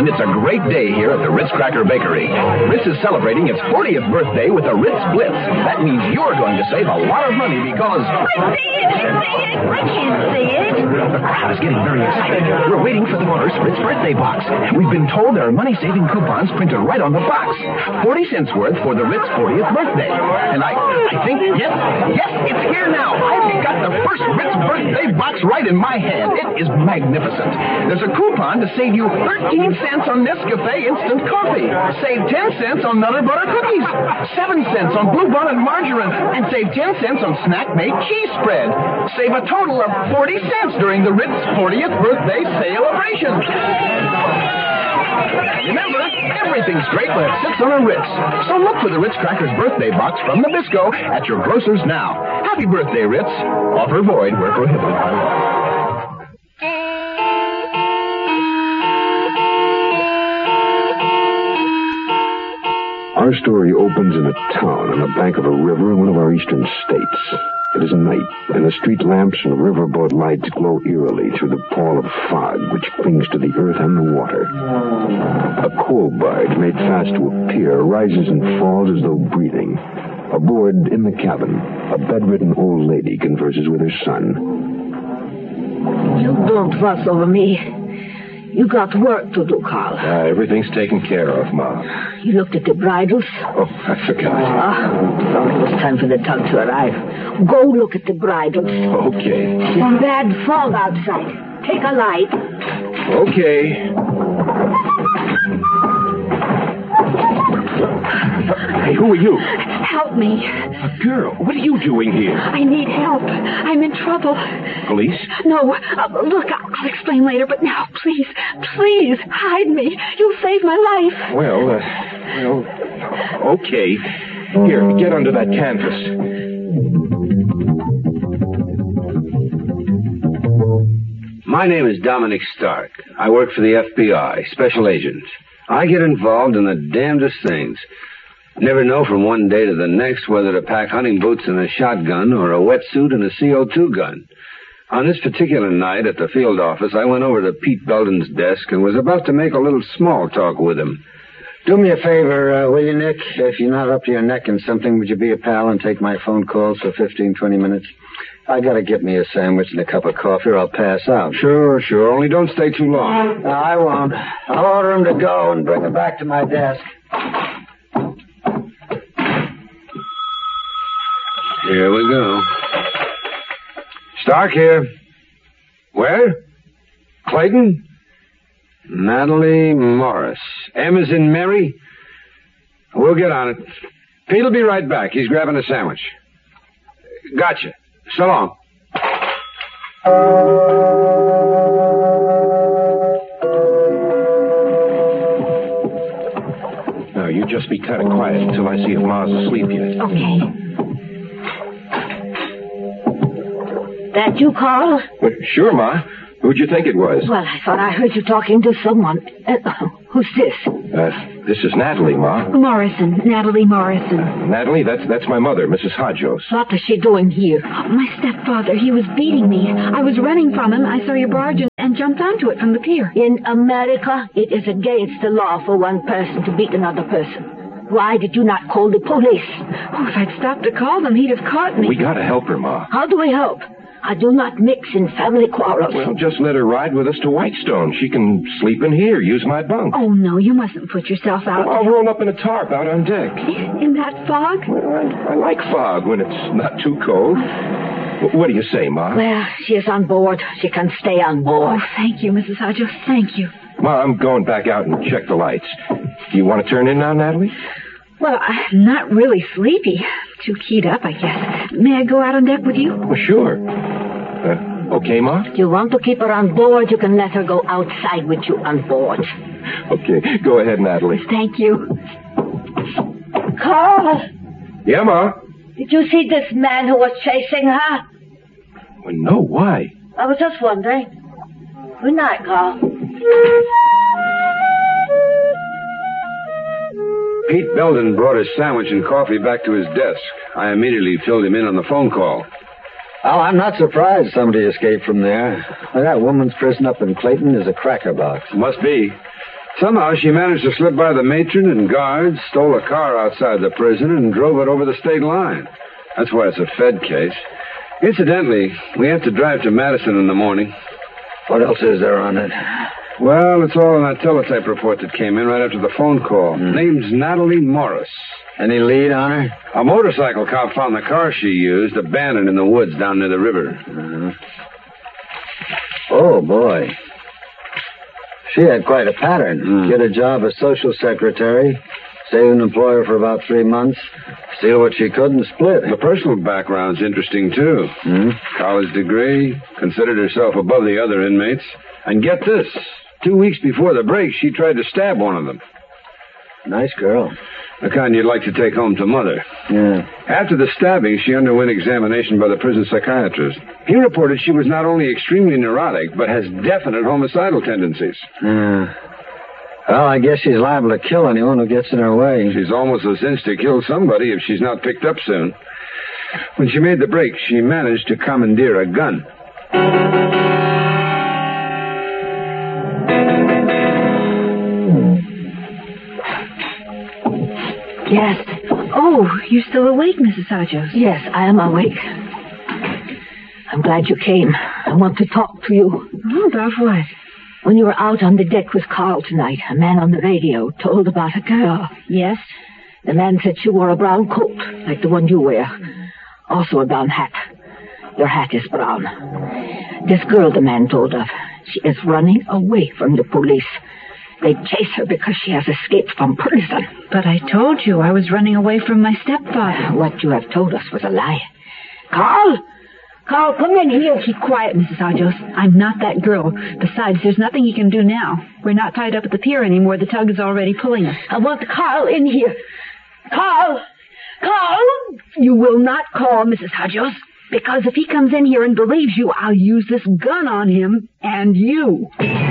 And it's a great day here at the Ritz Cracker Bakery. Ritz is celebrating its 40th birthday with a Ritz Blitz. That means you're going to save a lot of money because... I can't see it. I was getting very excited. We're waiting for the first Ritz birthday box. We've been told there are money-saving coupons printed right on the box. 40 cents worth for the Ritz 40th birthday. And I think, yes, it's here now. I've got the first Ritz birthday box right in my hand. It is magnificent. There's a coupon to save you 13 cents on Nescafe instant coffee. Save 10 cents on Nutter Butter cookies. 7 cents on Blue Bonnet margarine. And save 10 cents on Snack Made cheese spread. Save a total of 40 cents during the Ritz 40th birthday celebration. Remember, everything's great when it sits on a Ritz. So look for the Ritz Crackers birthday box from Nabisco at your grocers now. Happy birthday, Ritz. Offer void where prohibited by law. Our story opens in a town on the bank of a river in one of our eastern states. It is night, and the street lamps and riverboat lights glow eerily through the pall of fog which clings to the earth and the water. A coal barge made fast to a pier rises and falls as though breathing. Aboard, in the cabin, a bedridden old lady converses with her son. You don't fuss over me. You got work to do, Carl. Everything's taken care of, Ma. You looked at the bridles? Oh, I forgot. Thought it was time for the tug to arrive. Go look at the bridles. Okay. There's bad fog outside. Take a light. Okay. Hey, who are you? Help me. A girl. What are you doing here? I need help. I'm in trouble. Police? No. Look, I'll explain later, but now, please, hide me. You'll save my life. Well, okay. Here, get under that canvas. My name is Dominic Stark. I work for the FBI, special agent. I get involved in the damnedest things. Never know from one day to the next whether to pack hunting boots and a shotgun or a wetsuit and a CO2 gun. On this particular night at the field office, I went over to Pete Belden's desk and was about to make a little small talk with him. Do me a favor, will you, Nick? If you're not up to your neck in something, would you be a pal and take my phone calls for 15, 20 minutes? I gotta get me a sandwich and a cup of coffee or I'll pass out. Sure. Only don't stay too long. No, I won't. I'll order him to go and bring him back to my desk. Here we go. Stark here. Where? Clayton? Natalie Morris. M as in Mary? We'll get on it. Pete'll be right back. He's grabbing a sandwich. Gotcha. So long. Now, you just be kind of quiet until I see if Ma's asleep yet. Okay. That you, Carl? Well, sure, Ma. Who'd you think it was? Well, I thought I heard you talking to someone. Who's this? This is Natalie, Ma. Morrison. Natalie Morrison. Natalie, that's my mother, Mrs. Hodgos. What is she doing here? My stepfather, he was beating me. I was running from him. I saw your barge and jumped onto it from the pier. In America, it is against the law for one person to beat another person. Why did you not call the police? Oh, if I'd stopped to call them, he'd have caught me. We gotta help her, Ma. How do we help? I do not mix in family quarrels. Well, just let her ride with us to Whitestone. She can sleep in here, use my bunk. Oh, no, you mustn't put yourself out. I'll roll up in a tarp out on deck. In that fog? Well, I like fog when it's not too cold. What do you say, Ma? Well, she is on board. She can stay on board. Oh, thank you, Mrs. Hodges. Thank you. Ma, I'm going back out and check the lights. Do you want to turn in now, Natalie? Well, I'm not really sleepy. Too keyed up, I guess. May I go out on deck with you? Well, sure. Okay, Ma? If you want to keep her on board, you can let her go outside with you on board. Okay, go ahead, Natalie. Thank you. Carl! Yeah, Ma? Did you see this man who was chasing her? Well, no, why? I was just wondering. Good night, Carl. Pete Belden brought his sandwich and coffee back to his desk. I immediately filled him in on the phone call. Oh, I'm not surprised somebody escaped from there. That woman's prison up in Clayton is a cracker box. Must be. Somehow she managed to slip by the matron and guards, stole a car outside the prison, and drove it over the state line. That's why it's a Fed case. Incidentally, we have to drive to Madison in the morning. What else is there on it? Well, it's all in that teletype report that came in right after the phone call. Name's Natalie Morris. Any lead on her? A motorcycle cop found the car she used abandoned in the woods down near the river. Oh, boy. She had quite a pattern. Get a job as social secretary, stay with an employer for about 3 months, steal what she could, and split. The personal background's interesting, too. College degree, considered herself above the other inmates. And get this, 2 weeks before the break, she tried to stab one of them. Nice girl. The kind you'd like to take home to Mother. Yeah. After the stabbing, she underwent examination by the prison psychiatrist. He reported she was not only extremely neurotic, but has definite homicidal tendencies. Well, I guess she's liable to kill anyone who gets in her way. She's almost a cinch to kill somebody if she's not picked up soon. When she made the break, she managed to commandeer a gun. Yes. Oh, you're still awake, Mrs. Sargos. Yes, I am awake. I'm glad you came. I want to talk to you. Oh, about what? When you were out on the deck with Carl tonight, a man on the radio told about a girl. Yes? The man said she wore a brown coat, like the one you wear. Also a brown hat. Your hat is brown. This girl the man told of, she is running away from the police. They chase her because she has escaped from prison. But I told you I was running away from my stepfather. What you have told us was a lie. Carl! Carl, come in here. Keep quiet, Mrs. Sargos. I'm not that girl. Besides, there's nothing you can do now. We're not tied up at the pier anymore. The tug is already pulling us. I want Carl in here. Carl! Carl! You will not call, Mrs. Sargos. Because if he comes in here and believes you, I'll use this gun on him and you.